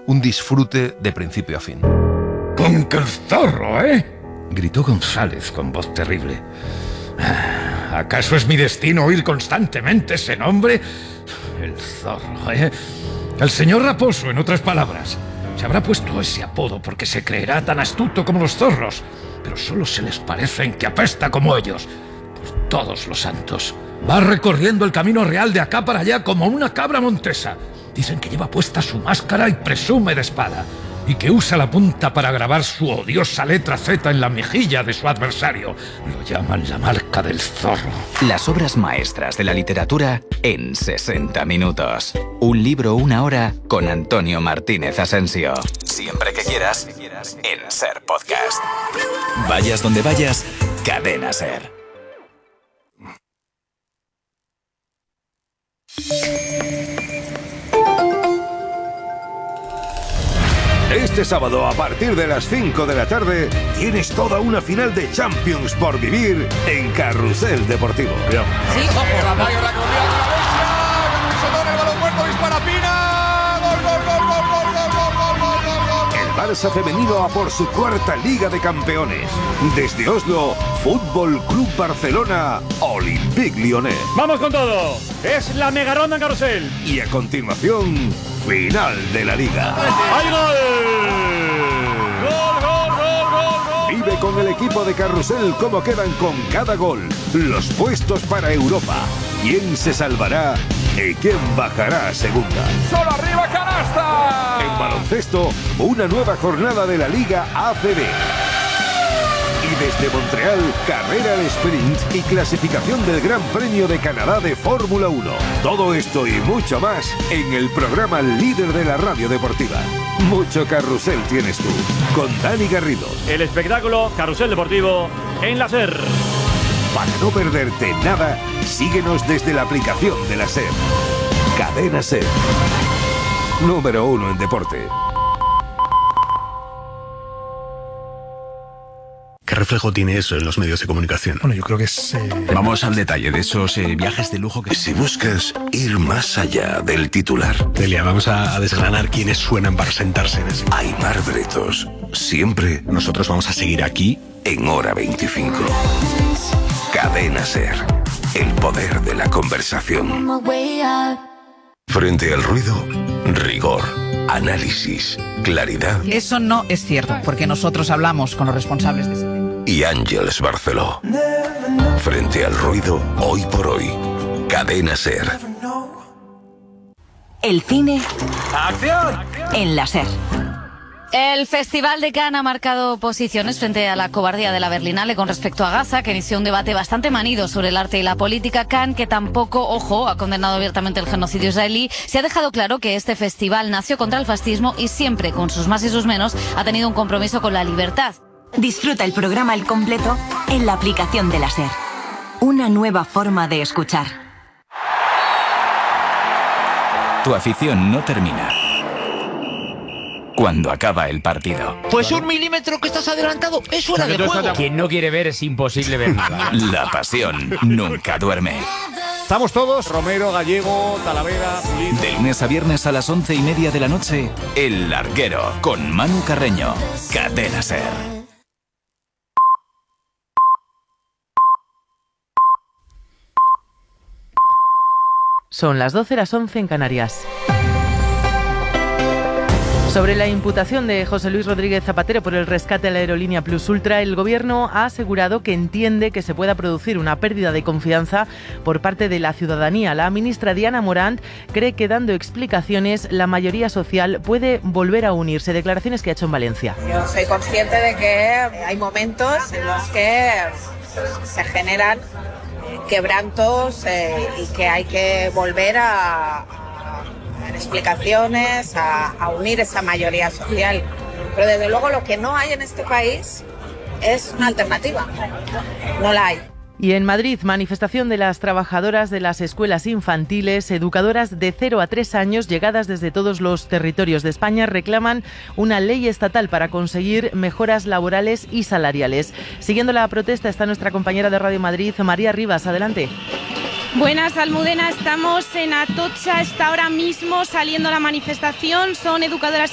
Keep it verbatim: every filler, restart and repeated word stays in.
un disfrute de principio a fin. ¡Con que el zorro, eh!, gritó González con voz terrible. ¿Acaso es mi destino oír constantemente ese nombre? El zorro, ¿eh? El señor Raposo, en otras palabras. Se habrá puesto ese apodo porque se creerá tan astuto como los zorros, pero solo se les parece en que apesta como ellos. Por todos los santos. Va recorriendo el camino real de acá para allá como una cabra montesa. Dicen que lleva puesta su máscara y presume de espada, y que usa la punta para grabar su odiosa letra Z en la mejilla de su adversario. Lo llaman la marca del zorro. Las obras maestras de la literatura en sesenta minutos. Un libro, una hora, con Antonio Martínez Asensio. Siempre que quieras, en SER Podcast. Vayas donde vayas, Cadena SER. Este sábado, a partir de las cinco de la tarde, tienes toda una final de Champions por vivir en Carrusel Deportivo. Sí, ojo, Ramallo, la comunidad de la bestia, Sodón, el balón muerto, dispara Pina, gol, gol, gol, gol, gol, gol, gol, gol, gol, gol. El Barça femenino a por su cuarta Liga de Campeones. Desde Oslo, Fútbol Club Barcelona, Olympique Lyonnais. ¡Vamos con todo! Es la mega ronda en Carrusel. Y a continuación, final de la Liga. ¡Hay gol! ¡Gol, gol, gol, gol, gol! Vive con el equipo de Carrusel cómo quedan con cada gol los puestos para Europa. ¿Quién se salvará y quién bajará a segunda? ¡Solo arriba, canasta! En baloncesto, una nueva jornada de la Liga A C B. Y desde Montreal, carrera al sprint y clasificación del Gran Premio de Canadá de Fórmula uno. Todo esto y mucho más en el programa líder de la radio deportiva. Mucho carrusel tienes tú, con Dani Garrido. El espectáculo Carrusel Deportivo en la SER. Para no perderte nada, síguenos desde la aplicación de la SER. Cadena SER. Número uno en deporte. ¿Qué reflejo tiene eso en los medios de comunicación? Bueno, yo creo que es... Eh... Vamos al detalle de esos eh, viajes de lujo que... Si buscas ir más allá del titular... Delia, vamos a, a desgranar quiénes suenan para sentarse en ese... Aymar Bretos. Siempre... Nosotros vamos a seguir aquí... En Hora veinticinco. Cadena SER. El poder de la conversación. Frente al ruido, rigor, análisis, claridad. Eso no es cierto, porque nosotros hablamos con los responsables de ese tema. Y Ángeles Barceló. Frente al ruido, hoy por hoy. Cadena SER. El cine. ¡Acción! En la SER. El Festival de Cannes ha marcado posiciones frente a la cobardía de la Berlinale con respecto a Gaza, que inició un debate bastante manido sobre el arte y la política. Cannes, que tampoco, ojo, ha condenado abiertamente el genocidio israelí, se ha dejado claro que este festival nació contra el fascismo y siempre, con sus más y sus menos, ha tenido un compromiso con la libertad. Disfruta el programa al completo en la aplicación de la SER. Una nueva forma de escuchar. Tu afición no termina cuando acaba el partido. Pues un milímetro que estás adelantado es fuera de juego. Quien no quiere ver es imposible ver nada. La pasión nunca duerme. Estamos todos, Romero, Gallego, Talavera, Pulido. De lunes a viernes a las once y media de la noche, El Larguero, con Manu Carreño. Cadena SER. Son las doce, las once en Canarias. Sobre la imputación de José Luis Rodríguez Zapatero por el rescate a la aerolínea Plus Ultra, el Gobierno ha asegurado que entiende que se pueda producir una pérdida de confianza por parte de la ciudadanía. La ministra Diana Morant cree que dando explicaciones la mayoría social puede volver a unirse. Declaraciones que ha hecho en Valencia. Yo soy consciente de que hay momentos en los que se generan quebrantos eh, y que hay que volver a explicaciones, a, a unir esa mayoría social. Pero desde luego lo que no hay en este país es una alternativa. No la hay. Y en Madrid, manifestación de las trabajadoras de las escuelas infantiles, educadoras de cero a tres años, llegadas desde todos los territorios de España, reclaman una ley estatal para conseguir mejoras laborales y salariales. Siguiendo la protesta está nuestra compañera de Radio Madrid, María Rivas. Adelante. Buenas, Almudena, estamos en Atocha, está ahora mismo saliendo la manifestación, son educadoras